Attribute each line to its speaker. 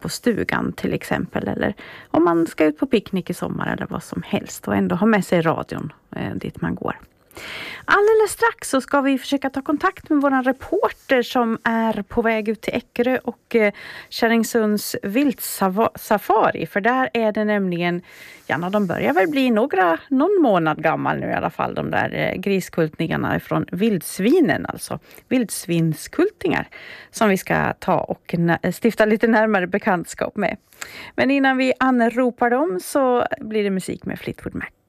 Speaker 1: på stugan till exempel. Eller om man ska ut på picknick i sommar eller vad som helst. Och ändå ha med sig radion dit man går. Alldeles strax så ska vi försöka ta kontakt med våran reporter som är på väg ut till Eckerö och Kärringsunds viltsafari. För där är det nämligen, ja, de börjar väl bli någon månad gammal nu i alla fall, de där griskultningarna från vildsvinen, alltså vildsvinskultingar som vi ska ta och stifta lite närmare bekantskap med. Men innan vi anropar dem så blir det musik med Fleetwood Mac.